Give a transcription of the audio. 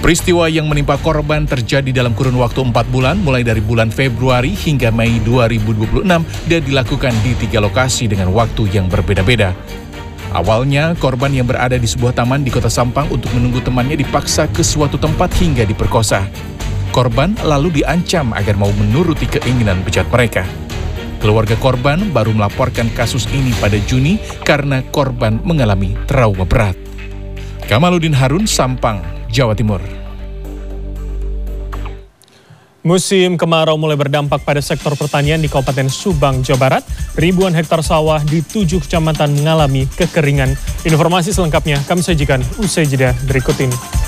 Peristiwa yang menimpa korban terjadi dalam kurun waktu 4 bulan, mulai dari bulan Februari hingga Mei 2026 dan dilakukan di 3 lokasi dengan waktu yang berbeda-beda. Awalnya, korban yang berada di sebuah taman di Kota Sampang untuk menunggu temannya dipaksa ke suatu tempat hingga diperkosa. Korban lalu diancam agar mau menuruti keinginan bejat mereka. Keluarga korban baru melaporkan kasus ini pada Juni karena korban mengalami trauma berat. Kamaludin Harun, Sampang, Jawa Timur. Musim kemarau mulai berdampak pada sektor pertanian di Kabupaten Subang, Jawa Barat. Ribuan hektar sawah di 7 kecamatan mengalami kekeringan. Informasi selengkapnya kami sajikan usai jeda berikut ini.